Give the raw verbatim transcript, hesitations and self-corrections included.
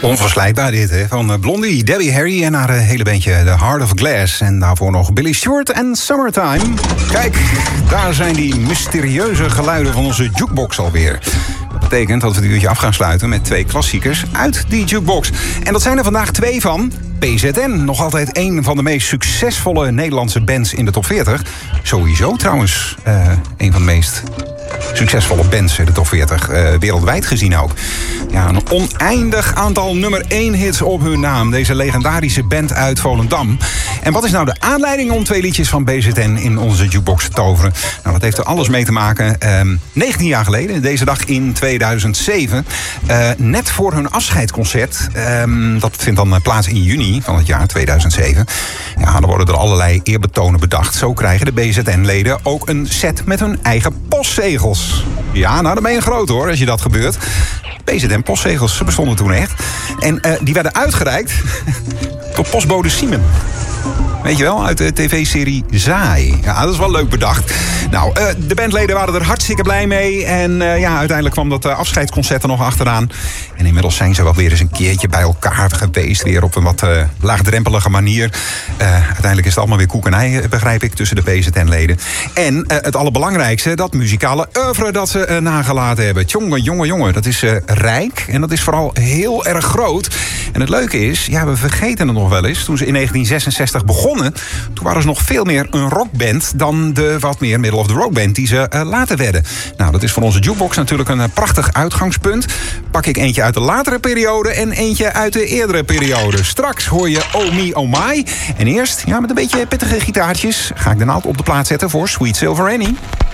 Onverslijtbaar dit, hè? Van Blondie, Debbie Harry en haar hele bandje The Heart of Glass. En daarvoor nog Billy Stewart en Summertime. Kijk, daar zijn die mysterieuze geluiden van onze jukebox alweer. Dat betekent dat we het uurtje af gaan sluiten met twee klassiekers uit die jukebox. En dat zijn er vandaag twee van P Z N. Nog altijd een van de meest succesvolle Nederlandse bands in de top veertig. Sowieso trouwens uh, een van de meest succesvolle bands in de top veertig. Uh, wereldwijd gezien ook. Ja, een oneindig aantal nummer één hits op hun naam. Deze legendarische band uit Volendam. En wat is nou de aanleiding om twee liedjes van B Z N in onze jukebox te toveren? Nou, dat heeft er alles mee te maken. Um, negentien jaar geleden, deze dag in tweeduizend zeven. Uh, net voor hun afscheidsconcert. Um, dat vindt dan plaats in juni van het jaar tweeduizend zeven. Ja, dan worden er allerlei eerbetonen bedacht. Zo krijgen de B Z N-leden ook een set met hun eigen postzegels. Ja, nou dan ben je groot hoor, als je dat gebeurt. B Z N-postzegels, ze bestonden toen echt. En uh, die werden uitgereikt door postbode Siemen. Weet je wel, uit de tv-serie Zaai. Ja, dat is wel leuk bedacht. Nou, uh, de bandleden waren er hartstikke blij mee. En uh, ja, uiteindelijk kwam dat uh, afscheidsconcert er nog achteraan. En inmiddels zijn ze wel weer eens een keertje bij elkaar geweest. Weer op een wat uh, laagdrempelige manier. Uh, uiteindelijk is het allemaal weer koek en ei, begrijp ik, tussen de B Z N-leden. En uh, het allerbelangrijkste, dat muzikale oeuvre dat ze uh, nagelaten hebben. Tjonge, jonge, jonge, dat is uh, rijk. En dat is vooral heel erg groot. En het leuke is, ja, we vergeten het nog wel eens. Toen ze in negentien zesenzestig begonnen, toen waren ze nog veel meer een rockband dan de wat meer middle of the rock band die ze uh, later werden. Nou, dat is voor onze jukebox natuurlijk een uh, prachtig uitgangspunt. Pak ik eentje uit de latere periode en eentje uit de eerdere periode. Straks hoor je Oh Me, Oh My. En eerst, ja, met een beetje pittige gitaartjes, ga ik de naald op de plaat zetten voor Sweet Silver Annie.